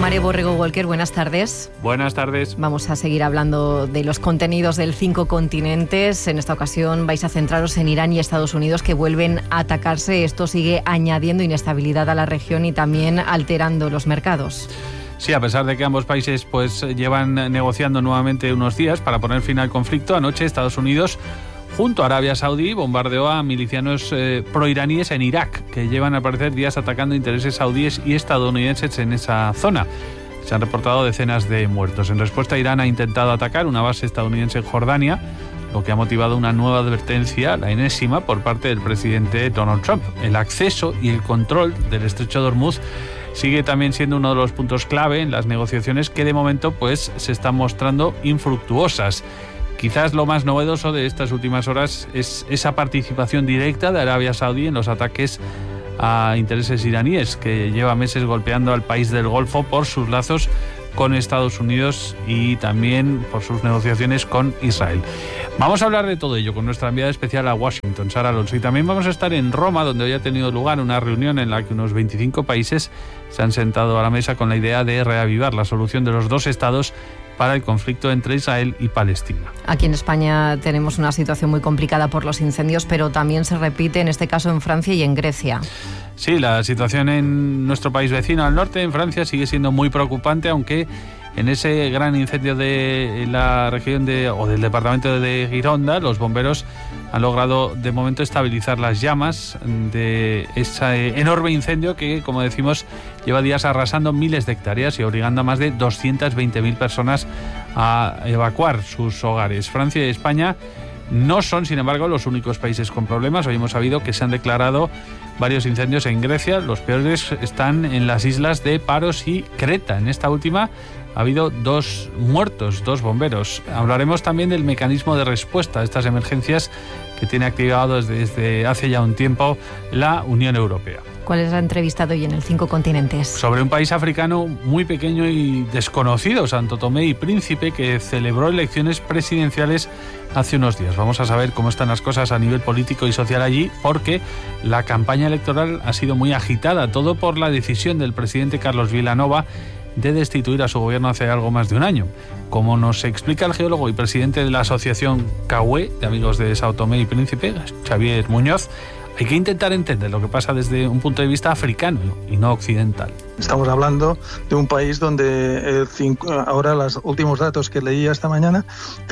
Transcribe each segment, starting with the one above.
Mario Borrego Walker, buenas tardes. Buenas tardes. Vamos a seguir hablando de los contenidos del 5 continentes. En esta ocasión vais a centraros en Irán y Estados Unidos, que vuelven a atacarse. Esto sigue añadiendo inestabilidad a la región y también alterando los mercados. Sí, a pesar de que ambos países llevan negociando nuevamente unos días para poner fin al conflicto, anoche Estados Unidos, junto a Arabia Saudí, bombardeó a milicianos proiraníes en Irak, que llevan al parecer días atacando intereses saudíes y estadounidenses en esa zona. Se han reportado decenas de muertos. En respuesta, Irán ha intentado atacar una base estadounidense en Jordania, lo que ha motivado una nueva advertencia, la enésima, por parte del presidente Donald Trump. El acceso y el control del estrecho de Hormuz sigue también siendo uno de los puntos clave en las negociaciones, que de momento se están mostrando infructuosas. Quizás lo más novedoso de estas últimas horas es esa participación directa de Arabia Saudí en los ataques a intereses iraníes, que lleva meses golpeando al país del Golfo por sus lazos con Estados Unidos y también por sus negociaciones con Israel. Vamos a hablar de todo ello con nuestra enviada especial a Washington, Sara Alonso, y también vamos a estar en Roma, donde hoy ha tenido lugar una reunión en la que unos 25 países se han sentado a la mesa con la idea de reavivar la solución de los dos estados para el conflicto entre Israel y Palestina. Aquí en España tenemos una situación muy complicada por los incendios, pero también se repite en este caso en Francia y en Grecia. Sí, la situación en nuestro país vecino al norte, en Francia, sigue siendo muy preocupante, aunque en ese gran incendio de la región del departamento de Gironda, los bomberos han logrado de momento estabilizar las llamas de ese enorme incendio que, como decimos, lleva días arrasando miles de hectáreas y obligando a más de 220.000 personas a evacuar sus hogares. Francia y España no son, sin embargo, los únicos países con problemas. Hoy hemos sabido que se han declarado varios incendios en Grecia. Los peores están en las islas de Paros y Creta. En esta última ha habido 2 muertos, 2 bomberos. Hablaremos también del mecanismo de respuesta a estas emergencias que tiene activado desde hace ya un tiempo la Unión Europea. ¿Cuál es la entrevista de hoy en el 5 continentes? Sobre un país africano muy pequeño y desconocido, Santo Tomé y Príncipe, que celebró elecciones presidenciales hace unos días. Vamos a saber cómo están las cosas a nivel político y social allí, porque la campaña electoral ha sido muy agitada, todo por la decisión del presidente Carlos Vilanova de destituir a su gobierno hace algo más de un año. Como nos explica el geólogo y presidente de la asociación CAUE, de amigos de Sao Tomé y Príncipe, Xavier Muñoz, hay que intentar entender lo que pasa desde un punto de vista africano y no occidental. Estamos hablando de un país donde ahora los últimos datos que leía esta mañana,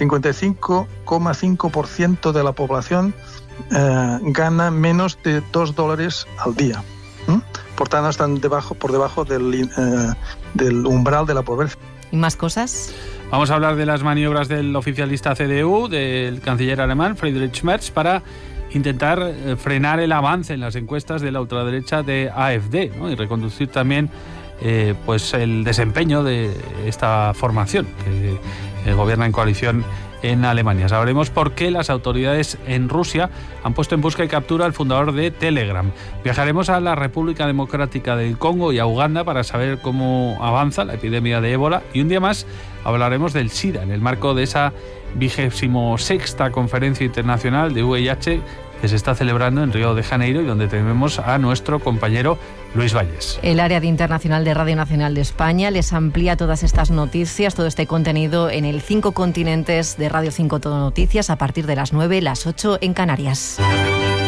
55,5% de la población gana menos de $2 al día. Por tanto, están por debajo del umbral de la pobreza. ¿Y más cosas? Vamos a hablar de las maniobras del oficialista CDU, del canciller alemán Friedrich Merz, para intentar frenar el avance en las encuestas de la ultraderecha de AfD, ¿no? Y reconducir también el desempeño de esta formación que gobierna en coalición en Alemania. Sabremos por qué las autoridades en Rusia han puesto en busca y captura al fundador de Telegram. Viajaremos a la República Democrática del Congo y a Uganda para saber cómo avanza la epidemia de ébola, y un día más hablaremos del SIDA en el marco de esa 26ª Conferencia Internacional de VIH que se está celebrando en Río de Janeiro y donde tenemos a nuestro compañero Luis Valles. El área de internacional de Radio Nacional de España les amplía todas estas noticias, todo este contenido en el 5 continentes de Radio 5 Todo Noticias a partir de las 9, las 8 en Canarias.